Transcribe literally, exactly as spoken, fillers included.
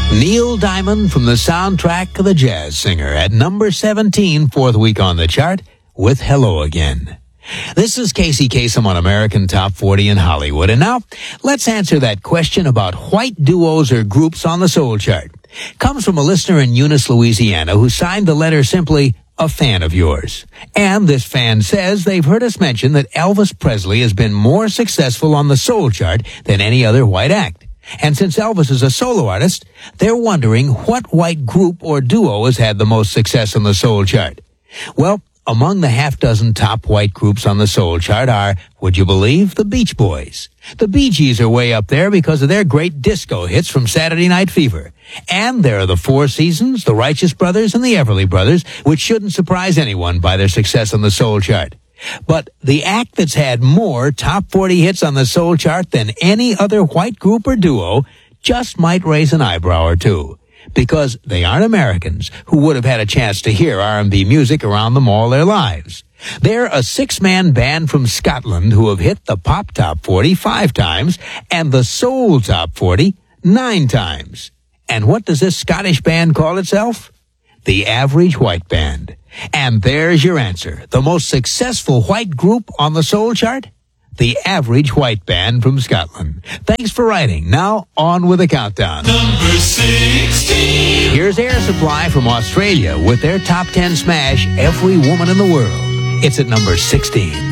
Neil Diamond from the soundtrack of The Jazz Singer at number seventeen, fourth week on the chart, with Hello Again. This is Casey Kasem on American Top forty in Hollywood. And now, let's answer that question about white duos or groups on the soul chart. Comes from a listener in Eunice, Louisiana, who signed the letter simply, a fan of yours. And this fan says they've heard us mention that Elvis Presley has been more successful on the soul chart than any other white act. And since Elvis is a solo artist, they're wondering what white group or duo has had the most success on the soul chart. Well, among the half dozen top white groups on the soul chart are, would you believe, the Beach Boys. The Bee Gees are way up there because of their great disco hits from Saturday Night Fever. And there are the Four Seasons, the Righteous Brothers, and the Everly Brothers, which shouldn't surprise anyone by their success on the soul chart. But the act that's had more top forty hits on the soul chart than any other white group or duo just might raise an eyebrow or two. Because they aren't Americans who would have had a chance to hear R and B music around them all their lives. They're a six-man band from Scotland who have hit the pop top forty five times and the soul top forty nine times. And what does this Scottish band call itself? The Average White Band. And there's your answer. The most successful white group on the soul chart? The Average White Band from Scotland. Thanks for writing. Now, on with the countdown. Number sixteen. Here's Air Supply from Australia with their top ten smash, Every Woman in the World. It's at number sixteen.